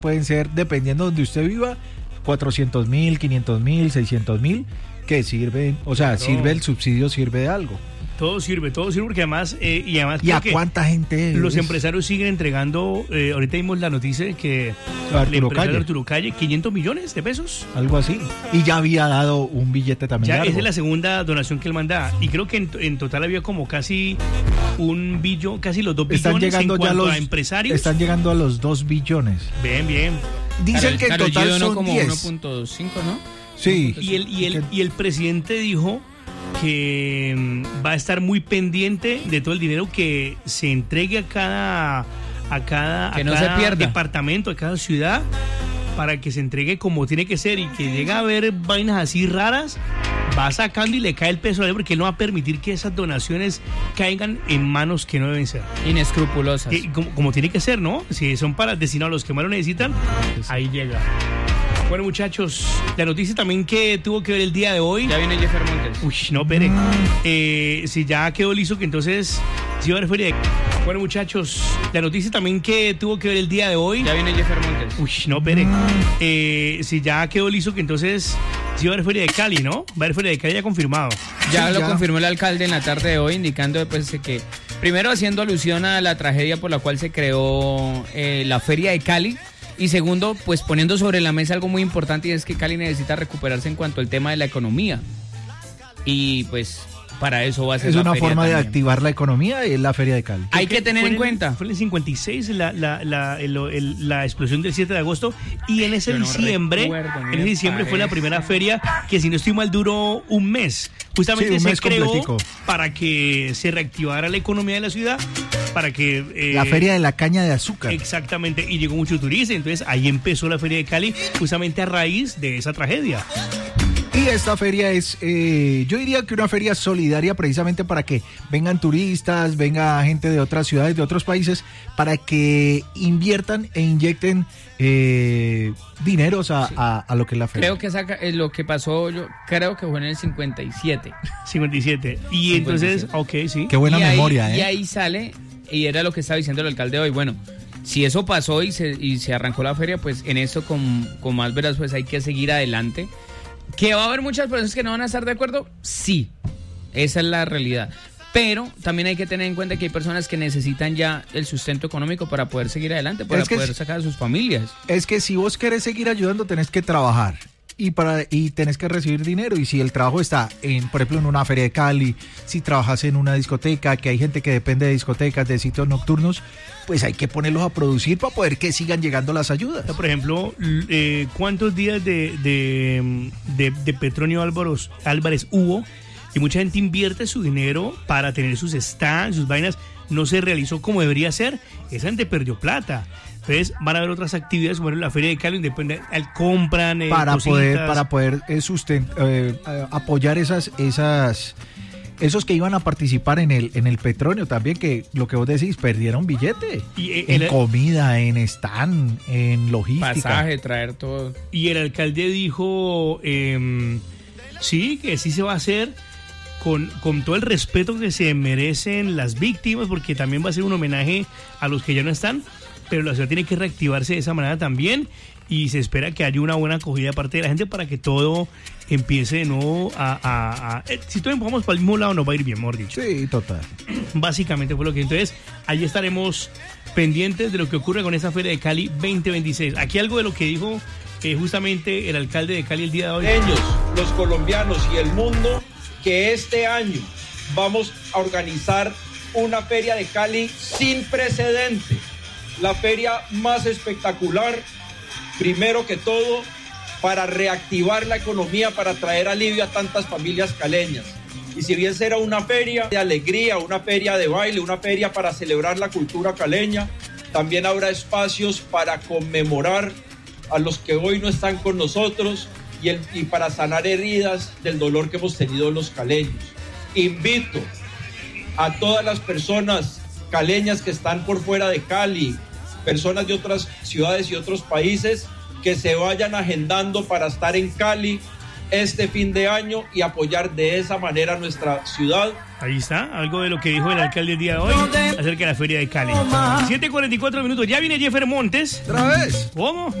pueden ser, dependiendo de donde usted viva, 400.000, 500.000, 600.000, que sirven, o sea, Claro. sirve el subsidio, sirve de algo. Todo sirve porque además ¿Y creo a que cuánta gente los es? empresarios siguen entregando, ahorita vimos la noticia de que el Arturo empresario Calle, Arturo Calle, 500 millones de pesos. algo así. Y ya había dado un billete también Ya largo. esa es la segunda donación que él manda. Y creo que en total había como casi casi los 2 Están billones en llegando ya cuanto los a empresarios. Están llegando a los 2 billones. Bien. Dicen que en Karol G total donó son como 10. 1.5, ¿no? Sí. Y el presidente dijo que va a estar muy pendiente de todo el dinero que se entregue a cada Que no se pierda. departamento, a cada ciudad, para que se entregue como tiene que ser, y que llega a ver vainas así raras, va sacando y le cae el peso a él, porque él no va a permitir que esas donaciones caigan en manos que no deben ser. Inescrupulosas. Como tiene que ser, ¿no? Si son para destinar a los que más lo necesitan, ahí llega. Bueno, muchachos, la noticia también que tuvo que ver el día de hoy. Ya viene Jeffer Montes. Uy, no, espere. Si ya quedó listo, que entonces sí va a haber feria de... Bueno, muchachos, la noticia también que tuvo que ver el día de hoy. Ya viene Jeffer Montes. Uy, no, espere. Si ya quedó listo, que entonces sí va a haber feria de Cali, ¿no? Va a haber feria de Cali ya confirmado. Ya Sí, lo ya. confirmó el alcalde en la tarde de hoy, indicando pues que, primero haciendo alusión a la tragedia por la cual se creó la Feria de Cali, y segundo, pues poniendo sobre la mesa algo muy importante, y es que Cali necesita recuperarse en cuanto al tema de la economía. Y pues para eso va a ser Es la una feria forma de también. activar la economía y es la Feria de Cali. Hay que tener en cuenta. Fue en el 56 la explosión del 7 de agosto, y en ese Yo no diciembre, recuerdo, ni en ese me diciembre fue la parece. primera feria que, si no estoy mal, duró un mes. Justamente Sí, un se mes creó completico. para que se reactivara la economía de la ciudad, para que... La Feria de la Caña de Azúcar. Exactamente, y llegó mucho turista, entonces ahí empezó la Feria de Cali, justamente a raíz de esa tragedia. Y esta feria es, yo diría que una feria solidaria, precisamente para que vengan turistas, venga gente de otras ciudades, de otros países, para que inviertan e inyecten dineros a lo que es la feria. Creo que lo que pasó, yo creo que fue en el 57. 57. Y entonces, 57. ok, sí. Qué buena Y ahí- memoria, Y ¿eh? ahí sale, y era lo que estaba diciendo el alcalde hoy, bueno, si eso pasó y se arrancó la feria, pues en esto con más veras, pues hay que seguir adelante. ¿Que va a haber muchas personas que no van a estar de acuerdo? Sí, esa es la realidad. Pero también hay que tener en cuenta que hay personas que necesitan ya el sustento económico para poder seguir adelante, para Es que poder sacar a sus familias. Es que si vos querés seguir ayudando, tenés que trabajar y tenés que recibir dinero. Y si el trabajo está, por ejemplo, en una feria de Cali, si trabajas en una discoteca, que hay gente que depende de discotecas, de sitios nocturnos, pues hay que ponerlos a producir para poder que sigan llegando las ayudas. Por ejemplo, ¿cuántos días de Petronio Álvarez hubo? Y mucha gente invierte su dinero para tener sus stands, sus vainas. No se realizó como debería ser. Esa gente perdió plata. Entonces van a haber otras actividades, como la Feria de Cali, donde compran Para cositas. poder apoyar esos que iban a participar en el Petronio también, que lo que vos decís, perdieron billete. Y En comida, en stand, en logística. Pasaje, traer todo. Y el alcalde dijo, sí, que sí se va a hacer con todo el respeto que se merecen las víctimas, porque también va a ser un homenaje a los que ya no están, pero la ciudad tiene que reactivarse de esa manera también, y se espera que haya una buena acogida de parte de la gente para que todo empiece de nuevo si todos empujamos para el mismo lado, nos va a ir bien, mejor dicho. Sí, total. Básicamente fue lo que... Entonces, allí estaremos pendientes de lo que ocurre con esta Feria de Cali 2026. Aquí algo de lo que dijo justamente el alcalde de Cali el día de hoy. Los colombianos y el mundo, que este año vamos a organizar una Feria de Cali sin precedente. La feria más espectacular, primero que todo, para reactivar la economía, para traer alivio a tantas familias caleñas. Y si bien será una feria de alegría, una feria de baile, una feria para celebrar la cultura caleña, también habrá espacios para conmemorar a los que hoy no están con nosotros y para sanar heridas del dolor que hemos tenido los caleños. Invito a todas las personas caleñas que están por fuera de Cali, personas de otras ciudades y otros países, que se vayan agendando para estar en Cali este fin de año y apoyar de esa manera nuestra ciudad. Ahí está, algo de lo que dijo el alcalde el día de hoy acerca de la Feria de Cali. 7:44 minutos, ya viene Jeffer Montes. ¿Otra vez? ¿Cómo?